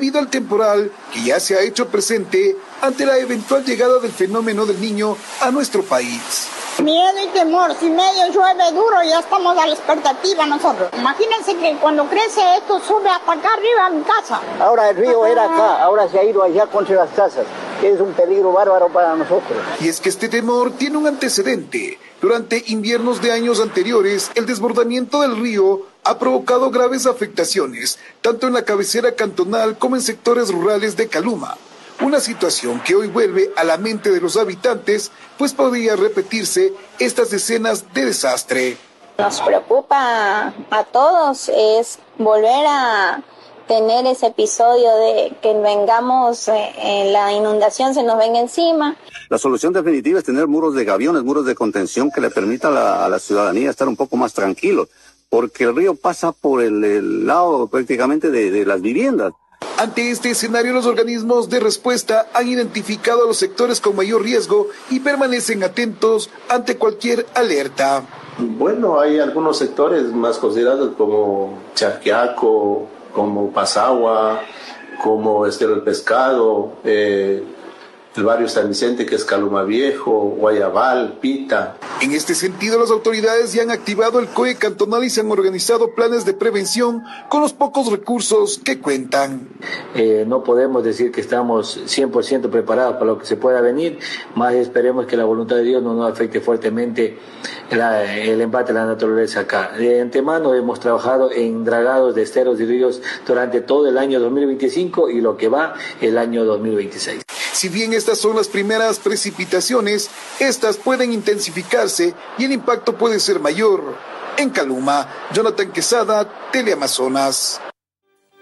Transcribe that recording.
debido al temporal que ya se ha hecho presente ante la eventual llegada del fenómeno del Niño a nuestro país. Miedo y temor, si medio llueve duro ya estamos a la expectativa nosotros. Imagínense que cuando crece esto sube hasta acá arriba a mi casa. Ahora el río era acá, ahora se ha ido allá contra las casas, que es un peligro bárbaro para nosotros. Y es que este temor tiene un antecedente. Durante inviernos de años anteriores, el desbordamiento del río ha provocado graves afectaciones, tanto en la cabecera cantonal como en sectores rurales de Caluma. Una situación que hoy vuelve a la mente de los habitantes, pues podría repetirse estas escenas de desastre. Nos preocupa a todos es volver a tener ese episodio de que vengamos, la inundación se nos venga encima. La solución definitiva es tener muros de gaviones, muros de contención que le permitan a la ciudadanía estar un poco más tranquilo, porque el río pasa por el lado prácticamente de las viviendas. Ante este escenario, los organismos de respuesta han identificado a los sectores con mayor riesgo y permanecen atentos ante cualquier alerta. Bueno, hay algunos sectores más considerados como Charquiaco, como Pasagua, como el Pescado, el barrio San Vicente, que es Caluma Viejo, Guayabal, Pita. En este sentido, las autoridades ya han activado el COE cantonal y se han organizado planes de prevención con los pocos recursos que cuentan. No podemos decir que estamos 100% preparados para lo que se pueda venir, más esperemos que la voluntad de Dios no nos afecte fuertemente el embate de la naturaleza acá. De antemano hemos trabajado en dragados de esteros y ríos durante todo el año 2025 y lo que va el año 2026. Si bien estas son las primeras precipitaciones, estas pueden intensificarse y el impacto puede ser mayor. En Caluma, Jonathan Quesada, Teleamazonas.